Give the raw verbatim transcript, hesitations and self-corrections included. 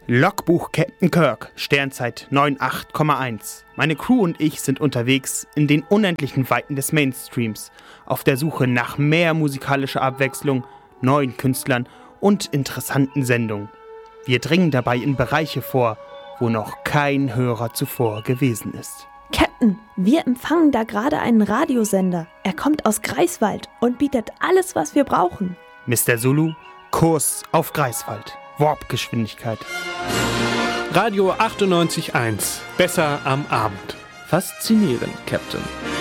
Logbuch Captain Kirk, Sternzeit neun acht Komma eins. Meine Crew und ich sind unterwegs in den unendlichen Weiten des Mainstreams, auf der Suche nach mehr musikalischer Abwechslung, neuen Künstlern und interessanten Sendungen. Wir dringen dabei in Bereiche vor, wo noch kein Hörer zuvor gewesen ist. Captain, wir empfangen da gerade einen Radiosender. Er kommt aus Greifswald und bietet alles, was wir brauchen. Mister Zulu, Kurs auf Greifswald. Warp-Geschwindigkeit. Radio achtundneunzig Komma eins. Besser am Abend. Faszinierend, Captain.